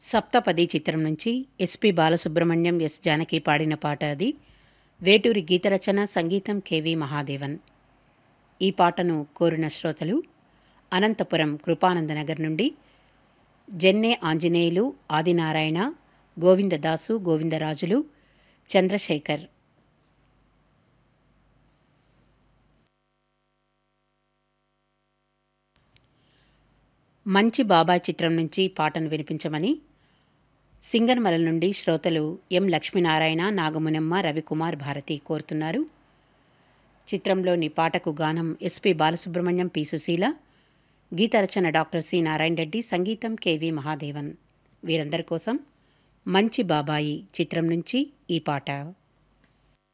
సప్తపది చిత్రం నుంచి SP Balasubrahmanyam, yes Janaki పాడిన పాట అది. వేటూరి గీతరచన, సంగీతం కెవి మహాదేవన్. ఈ పాటను కోరిన శ్రోతలు అనంతపురం కృపానందనగర్ నుండి జెన్నె ఆంజనేయులు, ఆదినారాయణ, గోవిందదాసు, గోవిందరాజులు, చంద్రశేఖర్. మంచి బాబాయ్ చిత్రం నుంచి పాటను వినిపించమని సింగన్మల నుండి శ్రోతలు ఎం లక్ష్మీనారాయణ, నాగమునమ్మ, రవికుమార్, భారతి కోరుతున్నారు. చిత్రంలోని పాటకు గానం SP Balasubrahmanyam, P Susheela, గీతరచన doctor C Narayana Reddy, సంగీతం కెవి మహాదేవన్. వీరందరి కోసం మంచి బాబాయి చిత్రం నుంచి ఈ పాట.